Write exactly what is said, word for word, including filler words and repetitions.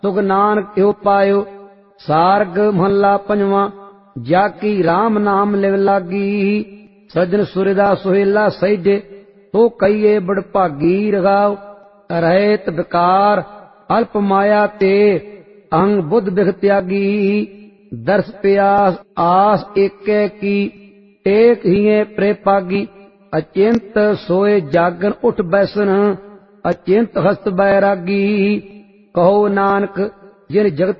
ਤੁਗ ਨਾਨਕ ਇਉ ਪਾਇਓ। ਸਾਰਗ ਮਹੱਲਾ ਪੰਜਵਾਂ। ਜਾ ਕੀ ਰਾਮ ਨਾਮ ਲਿਵ ਲਾਗੀ, ਸੱਜਣ ਸੁਰਿਦਾ ਸੁਹੇਲਾ ਸਹਿਜੇ, ਤੋ ਕਹੀਏ ਬੜ ਭਾਗੀ ਰਗਾਓ। ਰਹਿਤ ਵਿਕਾਰ ਅਲਪ ਮਾਇਆ ਤੇ, ਅੰਗ ਬੁੱਧ ਬਿਖ ਤਿਆਗੀ। ਦਰਸ ਪਿਆਸ ਆਸ ਏਕੈ ਕੀ, ਏਕ ਹੀਏ ਪ੍ਰੇ ਪਾਗੀ। ਅਚਿੰਤ ਸੋਏ ਜਾਗਨ ਉਠ ਬੈਸਨ, ਅਚਿੰਤ ਹਸਤ ਬੈਰਾਗੀ। ਕਹੋ ਨਾਨਕ ਜਿਨ ਜਗਤ